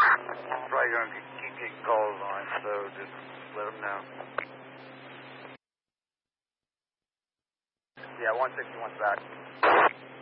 Probably going to keep getting calls on it, so just let them know. Yeah, 161's back.